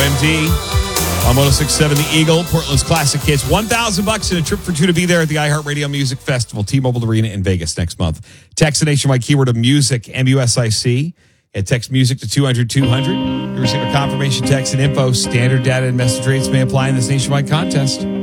OMD. On 106.7 The Eagle, Portland's classic hits. $1,000 and a trip for two to be there at the iHeartRadio Music Festival, T-Mobile Arena in Vegas next month. Text the nationwide keyword of music, MUSIC, and text music to 200-200. You receive a confirmation text and info. Standard data and message rates may apply in this nationwide contest.